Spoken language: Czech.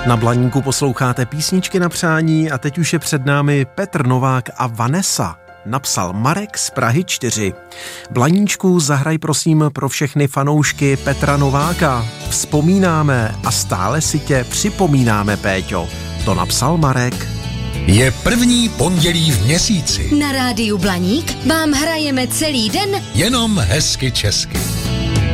Na Blaníku posloucháte písničky na přání a teď už je před námi Petr Novák a Vanessa. Napsal Marek z Prahy 4. Blaníčku, zahraj prosím pro všechny fanoušky Petra Nováka. Vzpomínáme a stále si tě připomínáme, Péťo. To napsal Marek. Je první pondělí v měsíci. Na rádiu Blaník vám hrajeme celý den jenom hezky česky.